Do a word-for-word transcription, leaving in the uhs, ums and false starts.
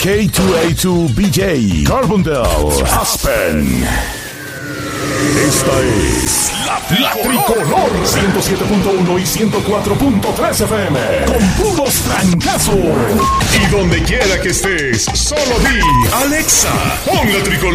K dos A dos B J, Carbondale, Aspen. Esta es la, la Tricolor ciento siete punto uno y ciento cuatro punto tres F M con puros trancazos. Y donde quiera que estés, solo di Alexa, pon la Tricolor.